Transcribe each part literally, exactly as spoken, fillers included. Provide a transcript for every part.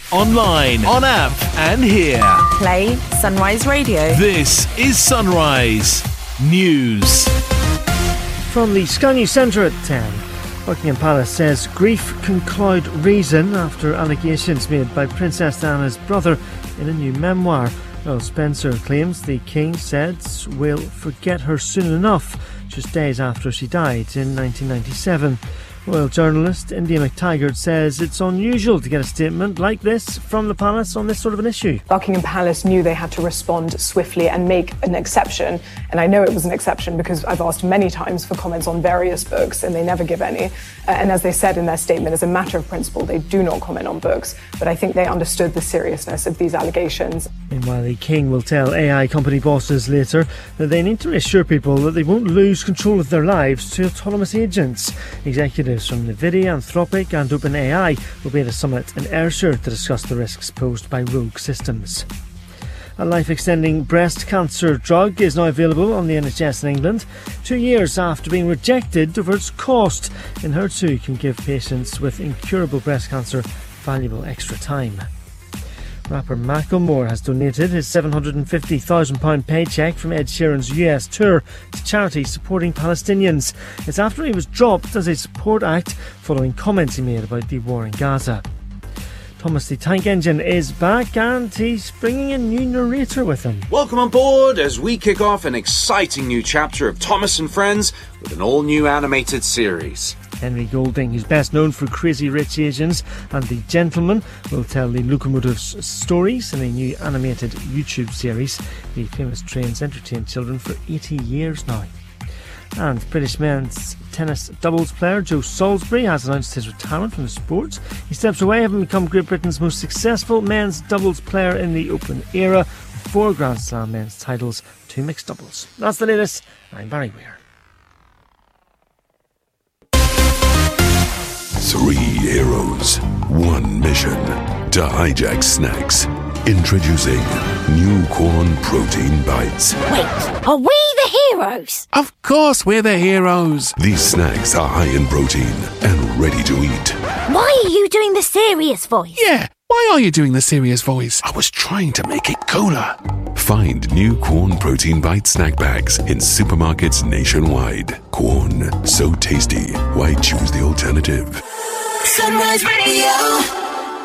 online, on app and here. Play Sunrise Radio. This is Sunrise News. From the Sky News Centre at ten. Buckingham Palace says grief can cloud reason after allegations made by Princess Diana's brother in a new memoir. Earl Spencer claims the King said we'll forget her soon enough, just days after she died in nineteen ninety-seven. Royal journalist India McTaggart says it's unusual to get a statement like this from the palace on this sort of an issue. Buckingham Palace knew they had to respond swiftly and make an exception, and I know it was an exception because I've asked many times for comments on various books and they never give any. Uh, and as they said in their statement, as a matter of principle, they do not comment on books, but I think they understood the seriousness of these allegations. Meanwhile, the King will tell A I company bosses later that they need to reassure people that they won't lose control of their lives to autonomous agents. Executives from NVIDIA, Anthropic and OpenAI will be at a summit in Ayrshire to discuss the risks posed by rogue systems. A life-extending breast cancer drug is now available on the N H S in England, two years after being rejected over its cost. Enhertu can give patients with incurable breast cancer valuable extra time. Rapper Macklemore has donated his seven hundred fifty thousand pounds paycheck from Ed Sheeran's U S tour to charities supporting Palestinians. It's after he was dropped as a support act following comments he made about the war in Gaza. Thomas the Tank Engine is back and he's bringing a new narrator with him. Welcome on board as we kick off an exciting new chapter of Thomas and Friends with an all-new animated series. Henry Golding, who's best known for Crazy Rich Asians and The Gentleman, will tell the locomotive's stories in a new animated YouTube series. The famous trains entertained children for eighty years now. And British men's tennis doubles player Joe Salisbury has announced his retirement from the sport. He steps away, having become Great Britain's most successful men's doubles player in the Open era, with four Grand Slam men's titles, two mixed doubles. That's the latest. I'm Barry Weir. Three heroes, one mission: to hijack snacks. Introducing new Corn Protein Bites. Wait, are we the heroes? Of course we're the heroes. These snacks are high in protein and ready to eat. Why are you doing the serious voice? Yeah, why are you doing the serious voice? I was trying to make it cooler. Find new Corn Protein Bite snack bags in supermarkets nationwide. Corn, so tasty. Why choose the alternative? Sunrise Radio.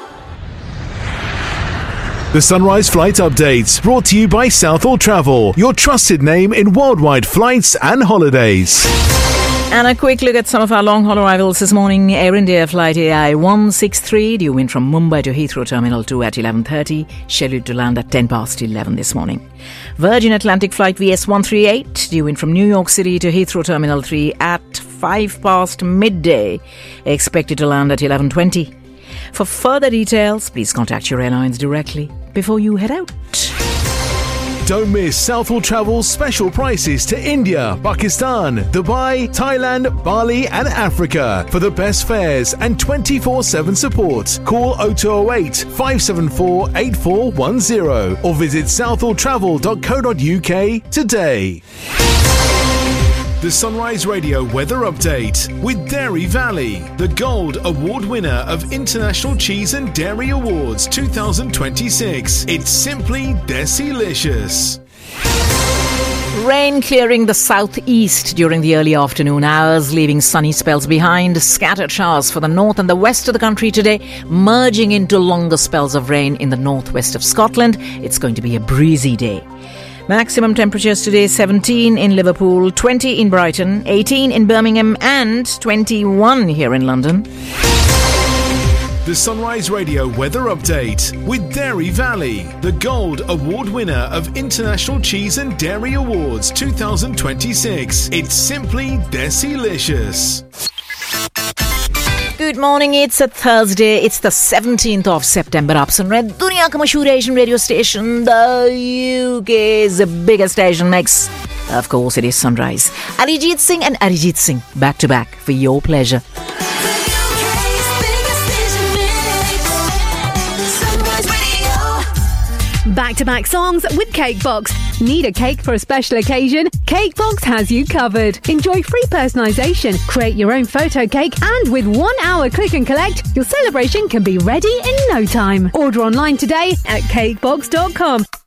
The Sunrise Flight Update, brought to you by Southall Travel, your trusted name in worldwide flights and holidays. And a quick look at some of our long-haul arrivals this morning. Air India flight A I one sixty-three due in from Mumbai to Heathrow Terminal two at eleven thirty, scheduled to land at ten past eleven this morning. Virgin Atlantic flight V S one thirty-eight due in from New York City to Heathrow Terminal three at five past midday, expected to land at eleven twenty. For further details, please contact your airlines directly before you head out. Don't miss Southall Travel's special prices to India, Pakistan, Dubai, Thailand, Bali and Africa. For the best fares and twenty-four seven support, call oh two oh eight, five seven four, eight four one oh or visit southall travel dot co dot uk today. The Sunrise Radio Weather Update with Dairy Valley, the Gold Award winner of International Cheese and Dairy Awards twenty twenty-six. It's simply Desilicious. Rain clearing the southeast during the early afternoon hours, leaving sunny spells behind. Scattered showers for the north and the west of the country today, merging into longer spells of rain in the northwest of Scotland. It's going to be a breezy day. Maximum temperatures today seventeen in Liverpool, twenty in Brighton, eighteen in Birmingham and twenty-one here in London. The Sunrise Radio Weather Update with Dairy Valley, the Gold Award winner of International Cheese and Dairy Awards twenty twenty-six. It's simply Desilicious. Good morning, it's a Thursday, it's the seventeenth of September. आप सुन रहे हैं दुनिया का मशहूर Asian radio station, the U K's biggest Asian mix. Of course, it is Sunrise. Arijit Singh and Arijit Singh, back to back, for your pleasure. Back-to-back songs with Cakebox. Need a cake for a special occasion? Cakebox has you covered. Enjoy free personalisation, create your own photo cake, and with one hour click and collect, your celebration can be ready in no time. Order online today at cakebox dot com.